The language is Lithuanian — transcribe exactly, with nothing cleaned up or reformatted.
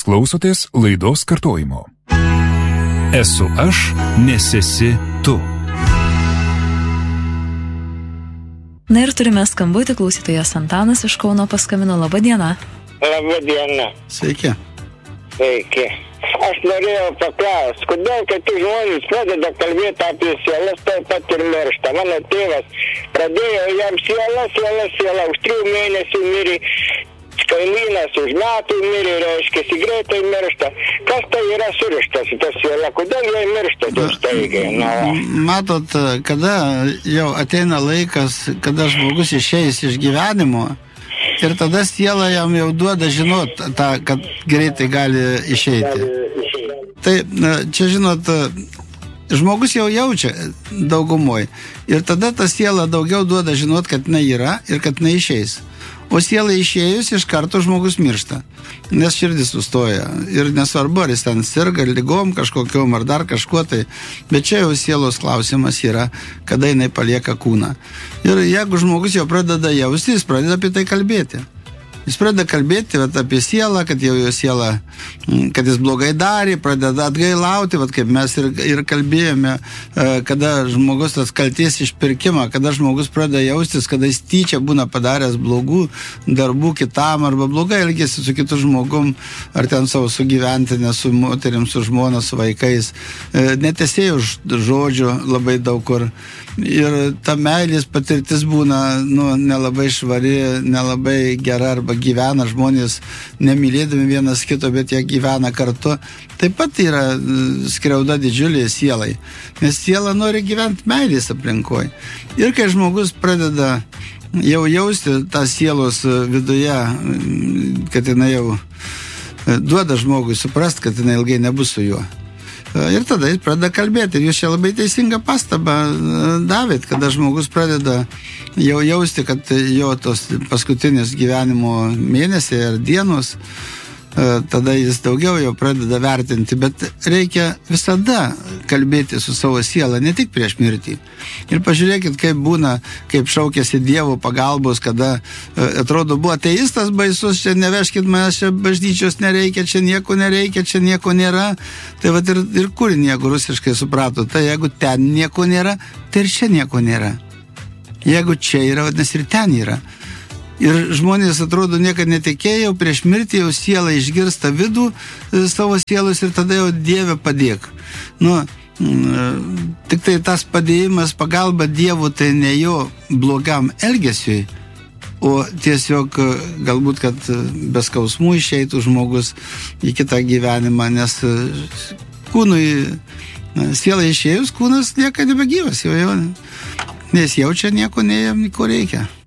klausotės laidos kartojimo. Esu aš, nes esi tu. Na ir turime skambutį, klausytojas Antanas iš Kauno paskambino. Labą dieną. Labą dieną. Sveiki. Sveiki. Aš norėjau paklausti, kodėl kiti žmonės pradeda kalbėti apie sielas, taip pat ir miršta. Mano tėvas pradėjo jam siela, siela, siela, už trijų mėnesių mirė, kaimynas už metų mirė, reiškia, greitai miršta. Kas tai yra surištas į tą sielą? Kodėl jie miršta taip staigiai? Na, matot, kada jau ateina laikas, kada žmogus išeis iš gyvenimo, ir tada siela jam jau duoda žinot, tą, kad greitai gali išeiti. Tai čia, žinot, žmogus jau jaučia daugumoj. Ir tada ta siela daugiau duoda žinot, kad jinai yra ir kad jinai išeis. O siela išėjus, iš karto žmogus miršta. Nes širdis sustoja. Ir nesvarbu, ar jis ten sirga ligom kažkokiom ar dar kažkuo tai. Bet čia jau sielos klausimas yra, kada jinai palieka kūną. Ir jeigu žmogus jau pradeda jausti, jis pradeda apie tai kalbėti. Jis pradeda kalbėti vat, apie sielą, kad jau jo siela, kad jis blogai darė, pradeda atgailauti, vat, kaip mes ir, ir kalbėjome, kada žmogus tas kalties išpirkimą, kada žmogus pradeda jaustis, kada jis tyčia būna padaręs blogų darbų kitam arba blogai elgėsi su kitu žmogum, ar ten savo sugyventinę, su moterim, su žmona, su vaikais. Netesėjo žodžių labai daug kur. Ir ta meilės patirtis būna nu, nelabai švari, nelabai gera, arba gyvena žmonės nemylėdami vienas kito, bet jie gyvena kartu. Taip pat yra skriauda didžiulė sielai, nes siela nori gyventi meilės aplinkoj. Ir kai žmogus pradeda jau jausti tą sielos viduje, kad jinai jau duoda žmogui suprast, kad jinai ilgai nebus su juo. Ir tada jis pradeda kalbėti. Ir jūs čia labai teisingą pastabą davėt, kada žmogus pradeda jau jausti, kad jo tos paskutinės gyvenimo mėnesiai ar dienos, tada jis daugiau jau pradeda vertinti. Bet reikia visada kalbėti su savo siela, ne tik prieš mirtį. Ir pažiūrėkit, kaip būna, kaip šaukėsi Dievo pagalbos, kada atrodo buvo ateistas baisus, čia neveškit manęs, čia bažnyčios nereikia, čia nieko nereikia, čia nieko nėra. Tai vat ir, ir kur nieko rusiškai suprato. Tai jeigu ten nieko nėra, tai ir čia nieko nėra. Jeigu čia yra, vadinasi, ir ten yra. Ir žmonės, atrodo, niekad netikėjo, prieš mirtį jau siela išgirsta vidų savo sielos ir tada jau Dieve padėk. Nu, tik tai tas padėjimas, pagalba Dievu, tai ne jo blogam elgesiui, o tiesiog galbūt, kad be skausmų išeitų žmogus į kitą gyvenimą, nes kūnui, siela išėjus, kūnas lieka nebegyvas, jau jau, nes jaučia nieko, ne jam nieko reikia.